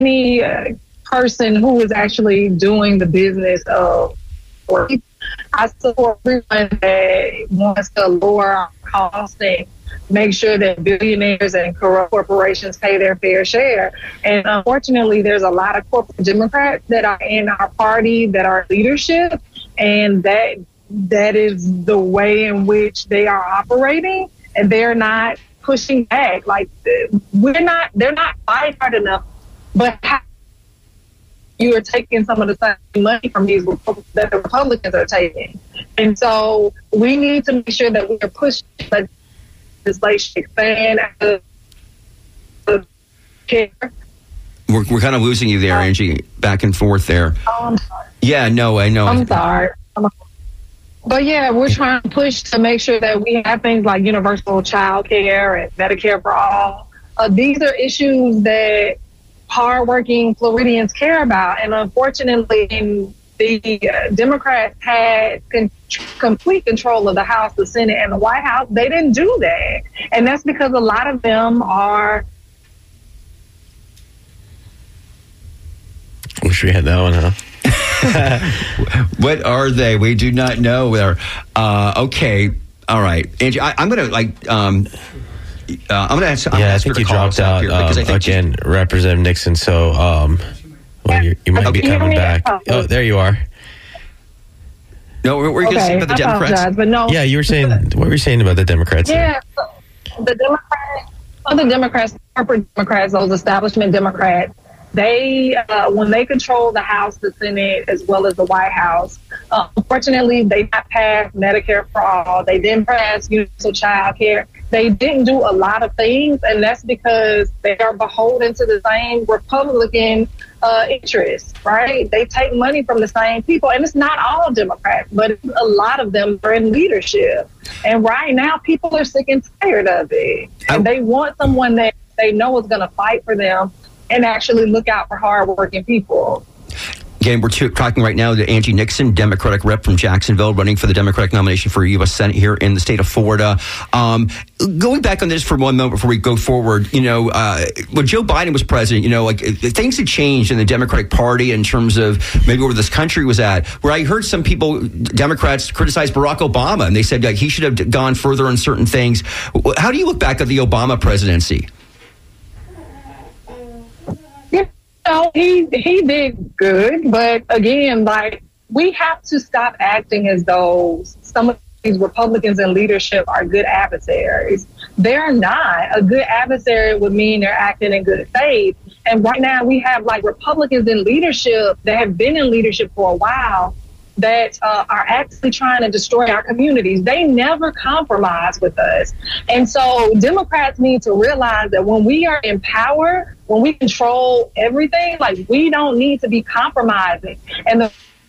any person who is actually doing the business of work. I support everyone that wants to lower our costs and make sure that billionaires and corrupt corporations pay their fair share. And unfortunately, there's a lot of corporate Democrats that are in our party that are leadership, and that is the way in which they are operating, and they're not pushing back. Like, they're not fighting hard enough, but you are taking some of the same money from these that the Republicans are taking. And so we need to make sure that we are pushing legislation, expand care. We're kind of losing you there, Angie, back and forth there. I'm sorry. Yeah, no, I know. I'm sorry. But yeah, we're trying to push to make sure that we have things like universal child care and Medicare for all. These are issues that hardworking Floridians care about. And unfortunately, the Democrats had complete control of the House, the Senate, and the White House. They didn't do that. And that's because a lot of them are... Wish we had that one, huh? What are they? We do not know. Okay. All right. Angie, I'm going to I'm going to ask. I think you dropped out again, Representative Nixon. So, you might be coming back. Oh, there you are. No, we're going to say about the Democrats. But no. Yeah, you were saying what were you saying about the Democrats? Yeah, the Democrats, corporate Democrats, those establishment Democrats. They, when they control the House, the Senate, as well as the White House, unfortunately, they not passed Medicare for all. They didn't pass universal child care. They didn't do a lot of things, and that's because they are beholden to the same Republican interests, right? They take money from the same people, and it's not all Democrats, but a lot of them are in leadership. And right now, people are sick and tired of it, and they want someone that they know is going to fight for them and actually look out for hardworking people. Again, we're talking right now to Angie Nixon, Democratic rep from Jacksonville, running for the Democratic nomination for U.S. Senate here in the state of Florida. Going back on this for one moment before we go forward, when Joe Biden was president, things had changed in the Democratic Party in terms of maybe where this country was at, where I heard some people, Democrats, criticize Barack Obama, and they said he should have gone further on certain things. How do you look back at the Obama presidency? No, he did good, but again, we have to stop acting as though some of these Republicans in leadership are good adversaries. They're not. A good adversary would mean they're acting in good faith. And right now we have Republicans in leadership that have been in leadership for a while that are actually trying to destroy our communities. They never compromise with us. And so Democrats need to realize that when we are in power, when we control everything, we don't need to be compromising. And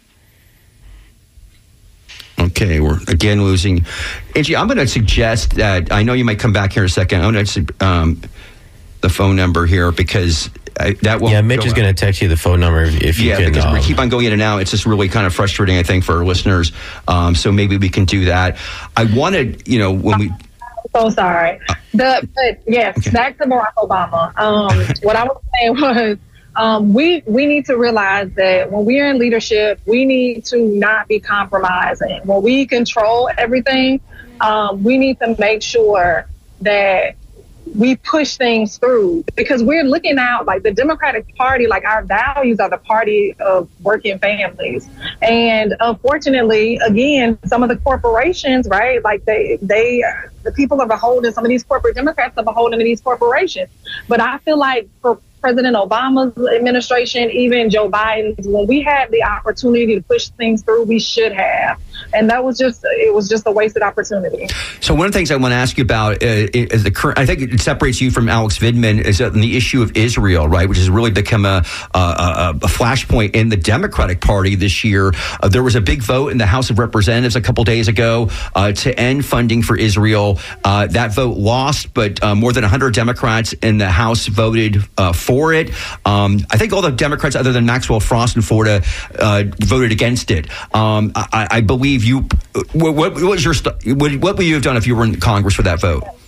Okay, we're again losing. Angie, I'm going to suggest that, I know you might come back here in a second. I'm going to the phone number here because that will. Yeah, Mitch is going to text you the phone number if you can. Yeah, because we keep on going in and out. It's just really kind of frustrating, I think, for our listeners. So maybe we can do that. I wanted, when we. So sorry. Back to Barack Obama. What I was saying was, we need to realize that when we are in leadership, we need to not be compromising. When we control everything, we need to make sure that we push things through, because we're looking out the Democratic Party, our values are the party of working families. And unfortunately, again, some of the corporations, right, the people are beholden, some of these corporate Democrats are beholden to these corporations. But I feel like for President Obama's administration, even Joe Biden's, when we had the opportunity to push things through, we should have. And it was just a wasted opportunity. So one of the things I want to ask you about is the current, I think it separates you from Alex Vidman, is the issue of Israel, right, which has really become a flashpoint in the Democratic Party this year. There was a big vote in the House of Representatives a couple days ago to end funding for Israel. That vote lost, but more than 100 Democrats in the House voted for it. I think all the Democrats, other than Maxwell Frost in Florida, voted against it. I believe you. What would you have done if you were in Congress for that vote?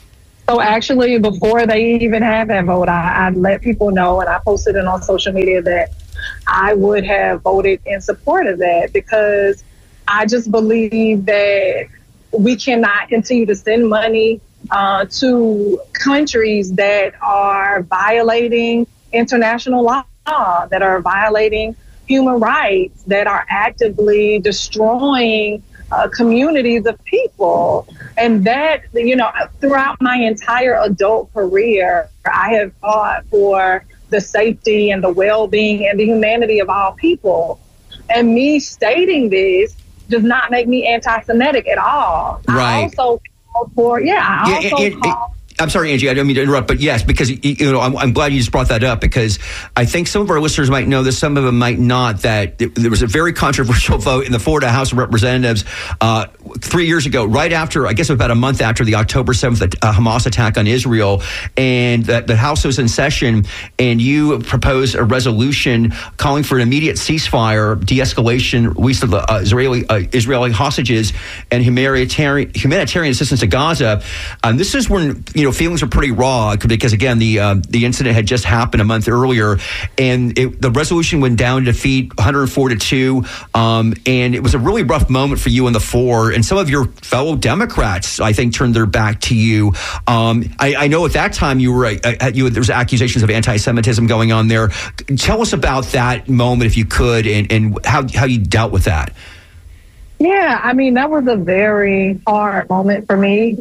So actually, before they even had that vote, I let people know, and I posted it on social media that I would have voted in support of that, because I just believe that we cannot continue to send money to countries that are violating international law, that are violating human rights, that are actively destroying communities of people. And that, you know, throughout my entire adult career, I have fought for the safety and the well-being and the humanity of all people. And me stating this does not make me anti-Semitic at all. Right. I also call for, I'm sorry, Angie, I don't mean to interrupt, but yes, because, you know, I'm glad you just brought that up, because I think some of our listeners might know this, some of them might not, that there was a very controversial vote in the Florida House of Representatives 3 years ago, right after, I guess about a month after the October 7th Hamas attack on Israel, and the House was in session, and you proposed a resolution calling for an immediate ceasefire, de-escalation, release of the Israeli hostages, and humanitarian assistance to Gaza. This is when, you know, feelings were pretty raw, because again, the incident had just happened a month earlier, and the resolution went down to defeat 104-2, and it was a really rough moment for you on the floor, and some of your fellow Democrats, I think, turned their back to you. I know at that time there was accusations of anti-Semitism going on there. Tell us about that moment, if you could, and how you dealt with that. Yeah, I mean, that was a very hard moment for me.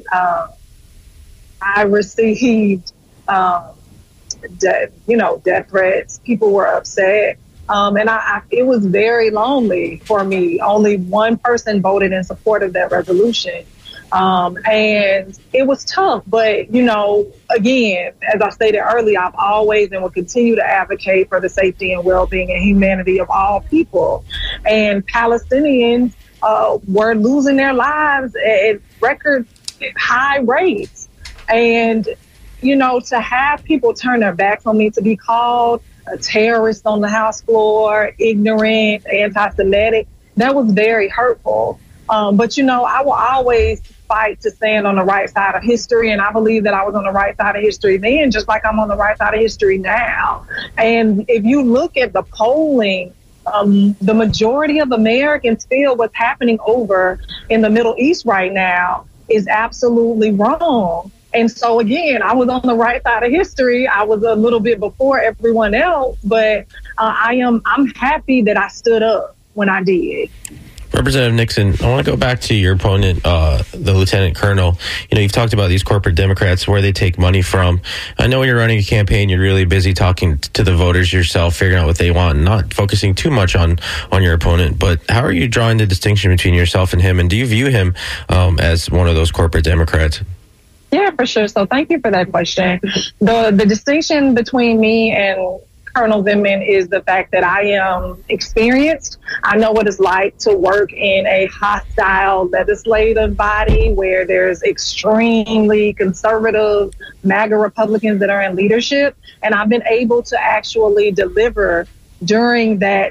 I received, death threats. People were upset. And it was very lonely for me. Only one person voted in support of that resolution. And it was tough. But, you know, again, as I stated earlier, I've always and will continue to advocate for the safety and well-being and humanity of all people. And Palestinians were losing their lives at record high rates. And, you know, to have people turn their backs on me, to be called a terrorist on the House floor, ignorant, anti-Semitic, that was very hurtful. But, you know, I will always fight to stand on the right side of history. And I believe that I was on the right side of history then, just like I'm on the right side of history now. And if you look at the polling, the majority of Americans feel what's happening over in the Middle East right now is absolutely wrong. And so, again, I was on the right side of history. I was a little bit before everyone else, but I'm happy that I stood up when I did. Representative Nixon, I want to go back to your opponent, the Lieutenant Colonel. You know, you've talked about these corporate Democrats, where they take money from. I know when you're running a campaign, you're really busy talking to the voters yourself, figuring out what they want, and not focusing too much on your opponent. But how are you drawing the distinction between yourself and him? And do you view him as one of those corporate Democrats? Yeah, for sure. So thank you for that question. The distinction between me and Colonel Vindman is the fact that I am experienced. I know what it's like to work in a hostile legislative body where there's extremely conservative MAGA Republicans that are in leadership. And I've been able to actually deliver during my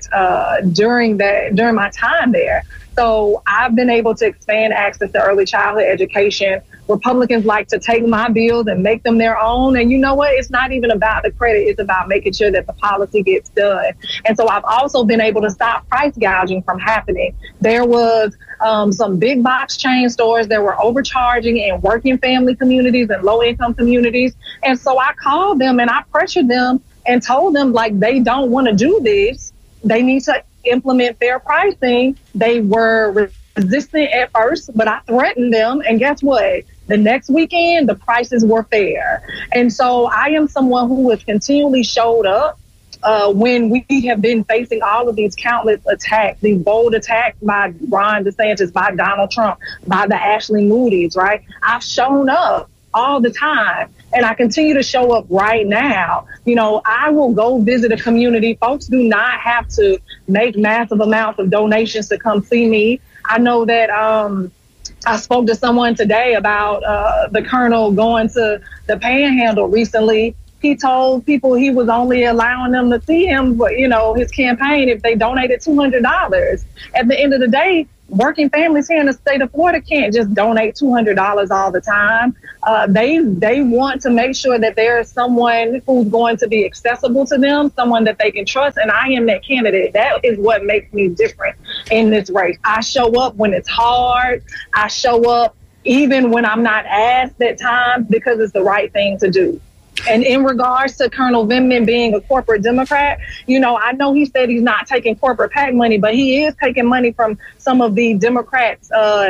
time there. So I've been able to expand access to early childhood education. Republicans like to take my bills and make them their own. And you know what? It's not even about the credit. It's about making sure that the policy gets done. And so I've also been able to stop price gouging from happening. There was some big box chain stores that were overcharging in working family communities and low income communities. And so I called them and I pressured them and told them, like, they don't want to do this. They need to implement fair pricing. They were resistant at first, but I threatened them. And guess what? The next weekend, the prices were fair. And so I am someone who has continually showed up when we have been facing all of these countless attacks, these bold attacks by Ron DeSantis, by Donald Trump, by the Ashley Moody's, right? I've shown up all the time. And I continue to show up right now. You know, I will go visit a community. Folks do not have to make massive amounts of donations to come see me. I know that I spoke to someone today about the Colonel going to the Panhandle recently. He told people he was only allowing them to see him, but, you know, his campaign if they donated $200. At the end of the day, working families here in the state of Florida can't just donate $200 all the time. They want to make sure that there is someone who's going to be accessible to them, someone that they can trust, and I am that candidate. That is what makes me different in this race. I show up when it's hard. I show up even when I'm not asked at times because it's the right thing to do. And in regards to Colonel Vindman being a corporate Democrat, I know he said he's not taking corporate PAC money, but he is taking money from some of the Democrats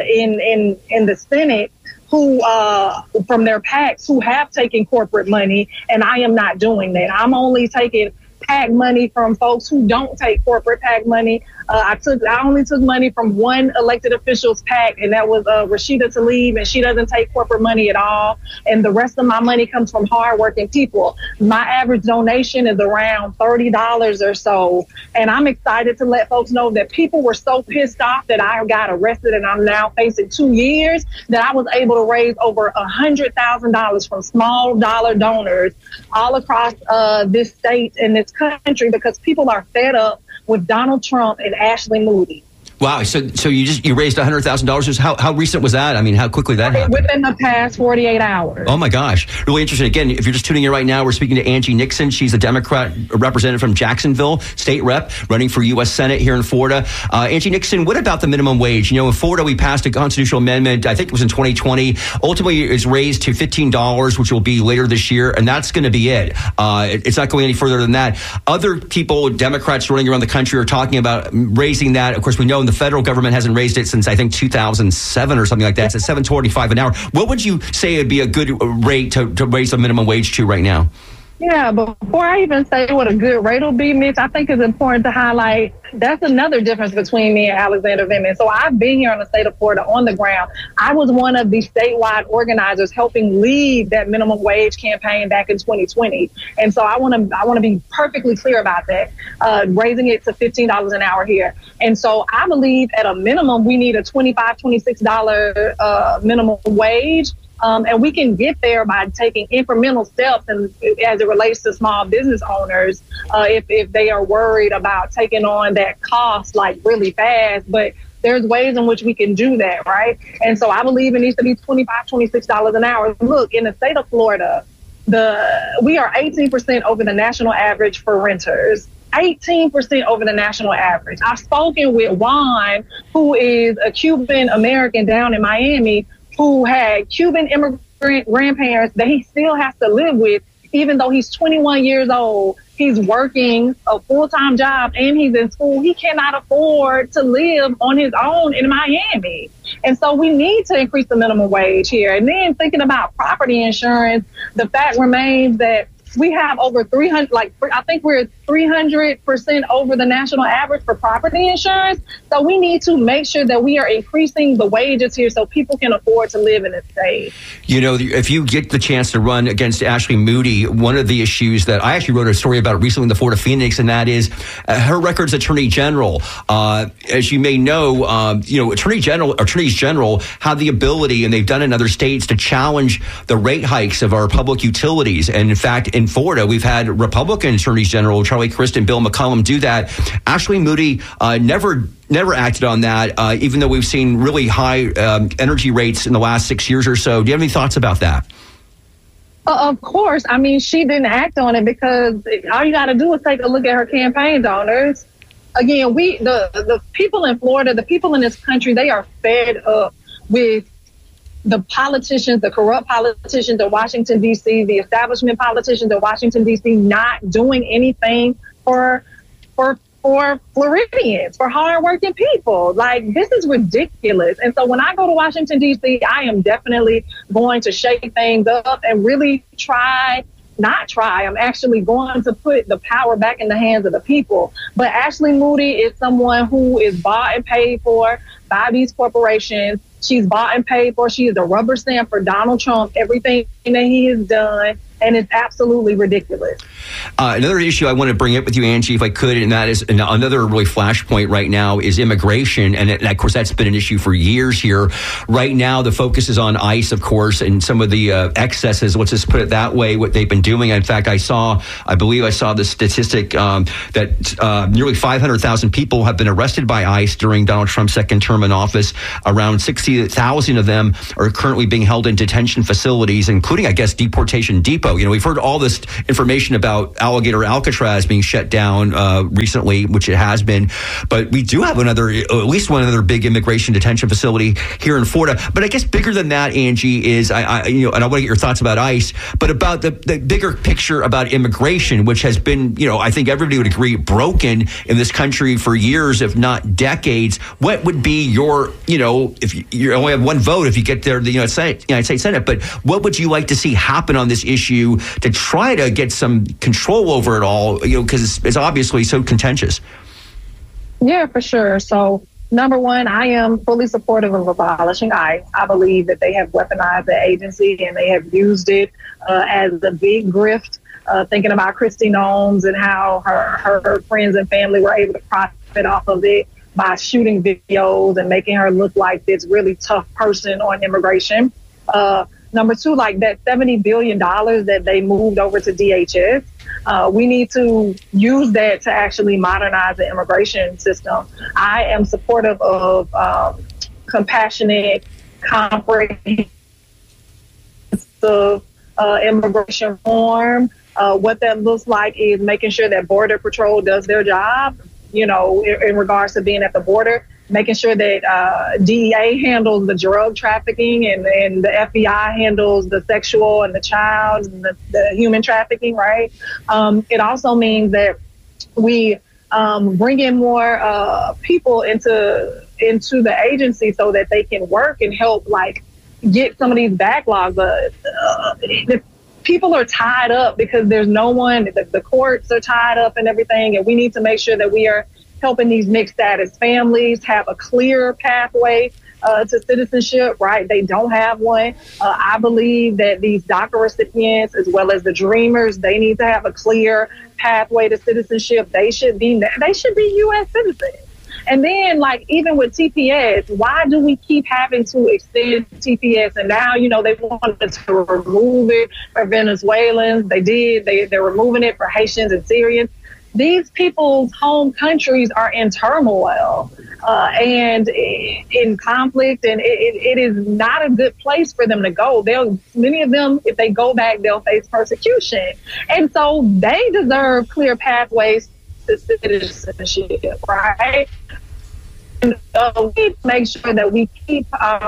in the Senate who from their PACs who have taken corporate money, and I am not doing that. I'm only taking PAC money from folks who don't take corporate PAC money. I only took money from one elected official's PAC, and that was Rashida Tlaib, and she doesn't take corporate money at all. And the rest of my money comes from hardworking people. My average donation is around $30 or so. And I'm excited to let folks know that people were so pissed off that I got arrested and I'm now facing 2 years that I was able to raise over $100,000 from small dollar donors all across this state and this country because people are fed up with Donald Trump and Ashley Moody. Wow. So you raised $100,000. How recent was that? I mean, how quickly that happened? Within the past 48 hours. Oh, my gosh. Really interesting. Again, if you're just tuning in right now, we're speaking to Angie Nixon. She's a Democrat representative from Jacksonville, state rep, running for U.S. Senate here in Florida. Angie Nixon, what about the minimum wage? In Florida, we passed a constitutional amendment, I think it was in 2020. Ultimately, it's raised to $15, which will be later this year, and that's going to be it. It's not going any further than that. Other people, Democrats running around the country, are talking about raising that. Of course, we know in the federal government hasn't raised it since I think 2007 or something like that. It's at $7.25 an hour. What would you say would be a good rate to raise the minimum wage to right now? Yeah, but before I even say what a good rate will be, Mitch, I think it's important to highlight that's another difference between me and Alexander Vindman. So I've been here in the state of Florida on the ground. I was one of the statewide organizers helping lead that minimum wage campaign back in 2020. And so I want to be perfectly clear about that, raising it to $15 an hour here. And so I believe at a minimum, we need a $25, $26 minimum wage. And we can get there by taking incremental steps, and as it relates to small business owners, if they are worried about taking on that cost like really fast. But there's ways in which we can do that, right? And so I believe it needs to be $25, $26 an hour. Look, in the state of Florida, we are 18% over the national average for renters. 18% over the national average. I've spoken with Juan, who is a Cuban American down in Miami, who had Cuban immigrant grandparents that he still has to live with, even though he's 21 years old. He's working a full-time job and he's in school. He cannot afford to live on his own in Miami. And so we need to increase the minimum wage here. And then thinking about property insurance, the fact remains that we have over 300, I think we're 300% over the national average for property insurance. So we need to make sure that we are increasing the wages here so people can afford to live in this state. If you get the chance to run against Ashley Moody, one of the issues that I actually wrote a story about recently in the Florida Phoenix, and that is her record as Attorney General. As you may know, attorneys general have the ability, and they've done in other states, to challenge the rate hikes of our public utilities. And in fact, in Florida, we've had Republican attorneys general Charlie Crist and Bill McCollum do that. Ashley Moody never acted on that, even though we've seen really high energy rates in the last 6 years or so. Do you have any thoughts about that? Of course. I mean, she didn't act on it because all you got to do is take a look at her campaign donors. Again, the people in Florida, the people in this country, they are fed up with the politicians, the corrupt politicians in Washington, D.C., the establishment politicians in Washington, D.C., not doing anything for Floridians, for hardworking people. Like, this is ridiculous. And so when I go to Washington, D.C., I am definitely going to shake things up and really I'm actually going to put the power back in the hands of the people. But Ashley Moody is someone who is bought and paid for by these corporations. She's bought and paid for. She is a rubber stamp for Donald Trump, everything that he has done. and it's absolutely ridiculous. Another issue I want to bring up with you, Angie, if I could, and that is another really flashpoint right now is immigration. And of course, that's been an issue for years here. Right now, the focus is on ICE, of course, and some of the excesses, let's just put it that way, what they've been doing. In fact, I believe I saw the statistic that nearly 500,000 people have been arrested by ICE during Donald Trump's second term in office. Around 60,000 of them are currently being held in detention facilities, including, I guess, Deportation Depot. You know, we've heard all this information about Alligator Alcatraz being shut down recently, which it has been. But we do have at least one other big immigration detention facility here in Florida. But I guess bigger than that, Angie, is and I want to get your thoughts about ICE, but about the bigger picture about immigration, which has been, I think everybody would agree, broken in this country for years, if not decades. What would be your, if you only have one vote if you get there, the United States Senate, but what would you like to see happen on this issue to try to get some control over it all, because it's obviously so contentious? Yeah, for sure. So, number one, I am fully supportive of abolishing ICE. I believe that they have weaponized the agency and they have used it as a big grift, thinking about Kristi Noem and how her friends and family were able to profit off of it by shooting videos and making her look like this really tough person on immigration. Number two, like that $70 billion that they moved over to DHS, we need to use that to actually modernize the immigration system. I am supportive of compassionate, comprehensive immigration reform. What that looks like is making sure that Border Patrol does their job, in regards to being at the border, making sure that DEA handles the drug trafficking and the FBI handles the sexual and the child and the human trafficking, right? It also means that we bring in more people into the agency so that they can work and help, get some of these backlogs. The people are tied up because there's no one, the courts are tied up and everything, and we need to make sure that we are helping these mixed status families have a clear pathway to citizenship, right? They don't have one. I believe that these DACA recipients, as well as the Dreamers, they need to have a clear pathway to citizenship. They should be U.S. citizens. And then, even with TPS, why do we keep having to extend TPS? And now, they wanted to remove it for Venezuelans. They're removing it for Haitians and Syrians. These people's home countries are in turmoil and in conflict, and it is not a good place for them to go. Many of them, if they go back, they'll face persecution. And so they deserve clear pathways to citizenship, right? And we need to make sure that we keep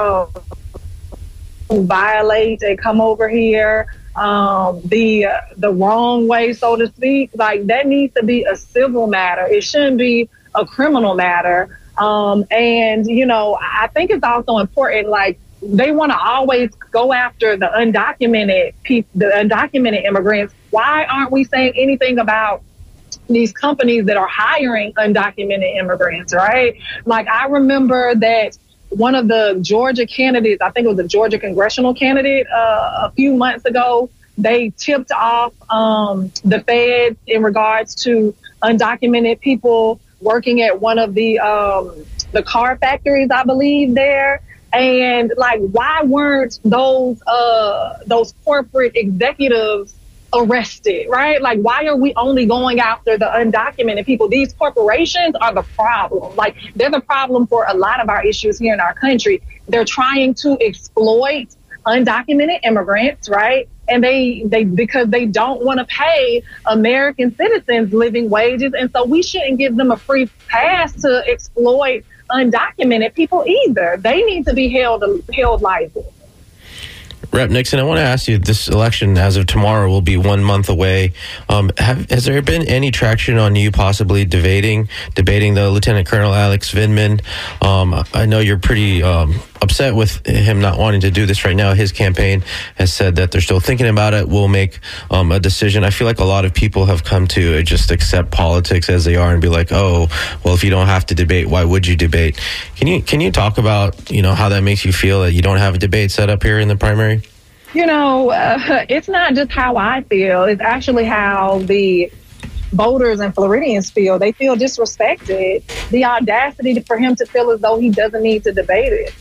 who violate and come over here the wrong way, so to speak. That needs to be a civil matter. It shouldn't be a criminal matter. And I think it's also important, they want to always go after the undocumented people, the undocumented immigrants. Why aren't we saying anything about these companies that are hiring undocumented immigrants, right? I remember that one of the Georgia candidates, I think it was a Georgia congressional candidate, a few months ago, they tipped off the feds in regards to undocumented people working at one of the car factories, I believe, there. And why weren't those corporate executives arrested, right? Why are we only going after the undocumented people? These corporations are the problem. They're the problem for a lot of our issues here in our country. They're trying to exploit undocumented immigrants, right? And they because they don't want to pay American citizens living wages. And so we shouldn't give them a free pass to exploit undocumented people either. They need to be held liable. Rep. Nixon, I want to ask you, this election as of tomorrow will be 1 month away. Has there been any traction on you possibly debating the Lieutenant Colonel Alex Vindman? I know you're pretty upset with him not wanting to do this right now. His campaign has said that they're still thinking about it. We'll make a decision. I feel like a lot of people have come to just accept politics as they are and be like, oh, well, if you don't have to debate, why would you debate? Can you talk about, how that makes you feel that you don't have a debate set up here in the primary? It's not just how I feel. It's actually how the voters and Floridians feel. They feel disrespected. The audacity for him to feel as though he doesn't need to debate it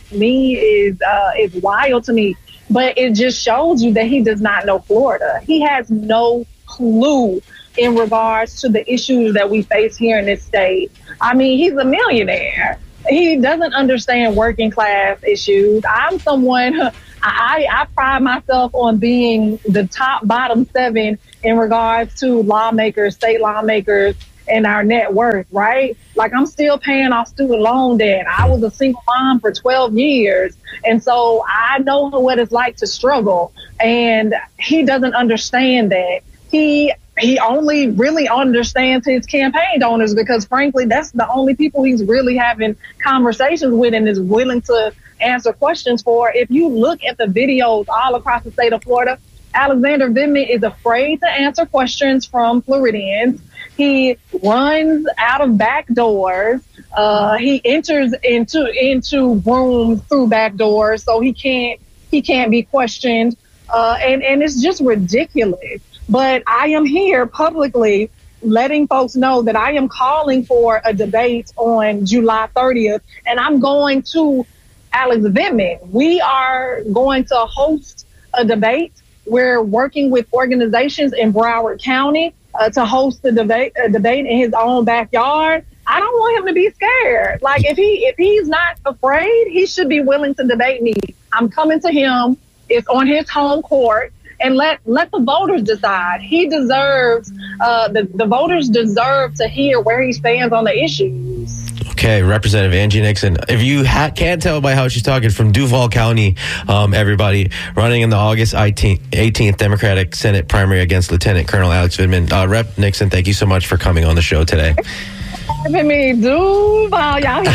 is wild to me. But it just shows you that he does not know Florida. He has no clue in regards to the issues that we face here in this state. I mean, he's a millionaire. He doesn't understand working class issues. I'm someone, I pride myself on being the bottom 7 in regards to lawmakers, state lawmakers, and our net worth, right? Like, I'm still paying off student loan debt. I was a single mom for 12 years. And so I know what it's like to struggle. And he doesn't understand that. He only really understands his campaign donors because, frankly, that's the only people he's really having conversations with and is willing to answer questions for. If you look at the videos all across the state of Florida, Alexander Vindman is afraid to answer questions from Floridians. He runs out of back doors. He enters into rooms through back doors, so he can't be questioned. And it's just ridiculous. But I am here publicly letting folks know that I am calling for a debate on July 30th, and I'm going to Alex Vindman. We are going to host a debate. We're working with organizations in Broward County to host a debate in his own backyard. I don't want him to be scared. Like, if he's not afraid, he should be willing to debate me. I'm coming to him. It's on his home court. And let the voters decide. He deserves, the voters deserve to hear where he stands on the issues. Okay, Representative Angie Nixon. If you can't tell by how she's talking, from Duval County, everybody, running in the August 18th Democratic Senate primary against Lieutenant Colonel Alex Vindman. Rep Nixon, thank you so much for coming on the show today. Having me, Duval, y'all.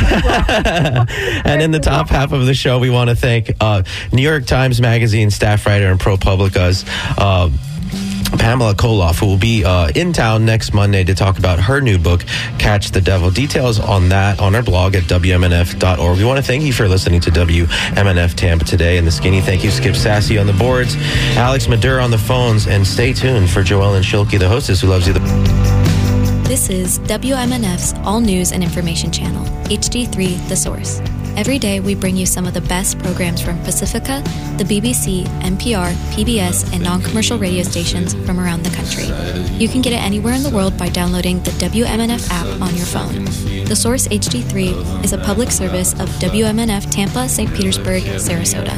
And in the top half of the show, we want to thank New York Times Magazine staff writer and ProPublica's Pamela Koloff, who will be in town next Monday to talk about her new book, Catch the Devil. Details on that on our blog at WMNF.org. We want to thank you for listening to WMNF Tampa today. And the Skinny, thank you, Skip Sassy on the boards, Alex Madura on the phones, and stay tuned for Joellen Schilke, the hostess who loves you. This is WMNF's All News and Information Channel, HD3 The Source. Every day we bring you some of the best programs from Pacifica, the BBC, NPR, PBS, and non-commercial radio stations from around the country. You can get it anywhere in the world by downloading the WMNF app on your phone. The Source HD3 is a public service of WMNF Tampa, St. Petersburg, Sarasota.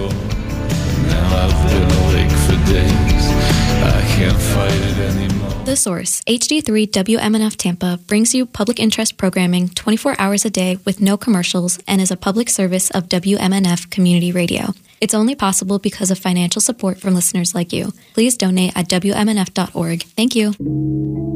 Now I've been awake for days. I can't fight it anymore. The Source, HD3 WMNF Tampa, brings you public interest programming 24 hours a day with no commercials and is a public service of WMNF Community Radio. It's only possible because of financial support from listeners like you. Please donate at WMNF.org. Thank you.